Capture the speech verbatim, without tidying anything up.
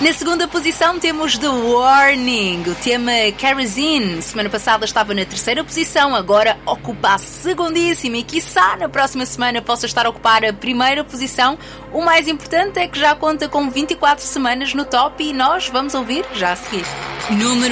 Na segunda posição temos The Warning, o tema Kerosene. Semana passada estava na terceira posição, agora ocupa a segundíssima e quiçá na próxima semana possa estar a ocupar a primeira posição. O mais importante é que já conta com vinte e quatro semanas no top e nós vamos ouvir já a seguir. Número